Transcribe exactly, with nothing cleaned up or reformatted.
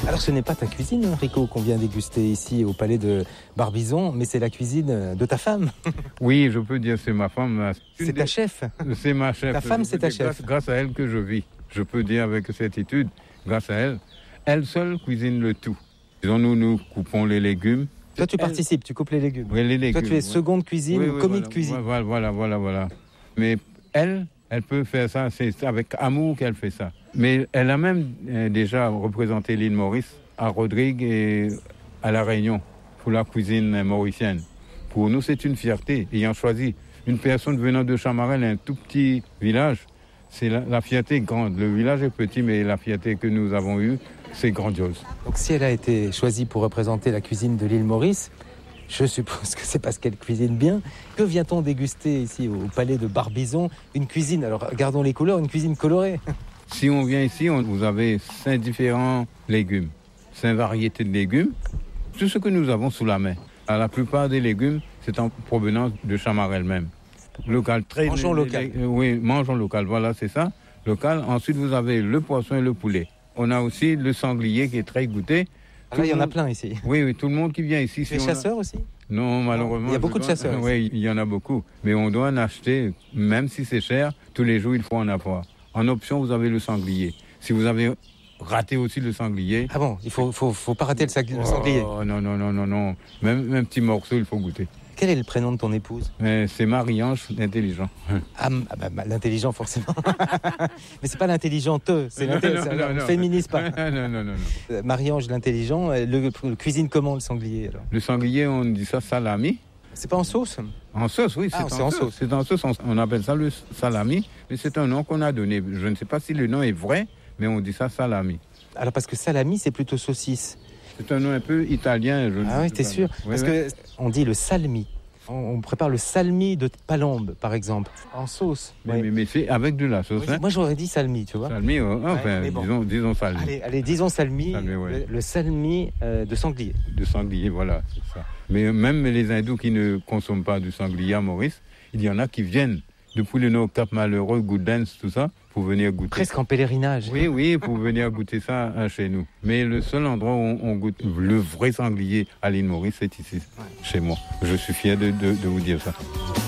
Alors ce n'est pas ta cuisine, Rico, qu'on vient déguster ici au palais de Barbizon, mais c'est la cuisine de ta femme. Oui, je peux dire c'est ma femme. C'est ta chef. C'est ma chef. Ta femme, c'est ta chef. chef. Grâce, grâce à elle que je vis. Je peux dire avec certitude, grâce à elle, elle seule cuisine le tout. Disons, nous, nous coupons les légumes. Toi, tu elle... participes, tu coupes les légumes. Oui, les légumes. Toi, tu es seconde cuisine oui, ou oui, commis voilà, de cuisine. Voilà, voilà, voilà, voilà. Mais elle, elle peut faire ça, c'est avec amour qu'elle fait ça. Mais elle a même euh, déjà représenté l'île Maurice à Rodrigue et à La Réunion pour la cuisine mauricienne. Pour nous, c'est une fierté. Ayant choisi une personne venant de Chamarel, un tout petit village, c'est la, la fierté grande. Le village est petit, mais la fierté que nous avons eue, c'est grandiose. Donc si elle a été choisie pour représenter la cuisine de l'île Maurice, je suppose que c'est parce qu'elle cuisine bien. Que vient-on déguster ici au palais de Barbizon? Une cuisine, alors regardons les couleurs, une cuisine colorée. Si on vient ici, on, vous avez cinq différents légumes, cinq variétés de légumes, tout ce que nous avons sous la main. À la plupart des légumes, c'est en provenance de Chamarel même. Local, très mangeons les, local. Les, oui, mangeons local, voilà, c'est ça, local. Ensuite, vous avez le poisson et le poulet. On a aussi le sanglier qui est très goûté. Ah là, il y en a plein ici. Oui, oui, tout le monde qui vient ici. Les si chasseurs a... aussi? Non, malheureusement. Il y a beaucoup de dois... chasseurs. Oui, il y en a beaucoup. Mais on doit en acheter, même si c'est cher, tous les jours, il faut en avoir. En option, vous avez le sanglier. Si vous avez raté aussi le sanglier... Ah bon, il ne faut, faut, faut pas rater le, sag... oh, le sanglier. Non, non, non, non, non. Même un petit morceau, il faut goûter. Quel est le prénom de ton épouse? Mais c'est Marie-Ange, l'intelligent. Ah, bah, bah, l'intelligent, forcément. Mais c'est pas l'intelligente, c'est l'intelligent. Ne féminise pas. Non, non, non. non. Marie-Ange, l'intelligent, le, le cuisine comment, le sanglier alors? Le sanglier, on dit ça salami. C'est pas en sauce? En sauce, oui, c'est ah, en, c'est en sauce. sauce. C'est en sauce, on appelle ça le salami, mais c'est un nom qu'on a donné. Je ne sais pas si le nom est vrai, mais on dit ça salami. Alors parce que salami, c'est plutôt saucisse. C'est un nom un peu italien. Je ah oui, t'es sûr? Oui, parce oui. qu'on dit le salmi. On prépare le salmi de palombe, par exemple, en sauce. Mais, ouais. mais, mais c'est avec de la sauce. Oui, hein? Moi, j'aurais dit salmi, tu vois. Salmi, oh, enfin, ouais, bon. disons, disons salmi. Allez, allez disons salmi, salmi ouais. le, le salmi euh, de sanglier. De sanglier, voilà, c'est ça. Mais même les hindous qui ne consomment pas du sanglier à Maurice, il y en a qui viennent depuis le nord Cap Malheureux, Goodlands, tout ça, pour venir goûter. Presque en pèlerinage. Oui, oui, pour venir goûter ça hein, chez nous. Mais le seul endroit où on, on goûte le vrai sanglier à l'île Maurice, c'est ici, ouais. Chez moi. Je suis fier de, de, de vous dire ça.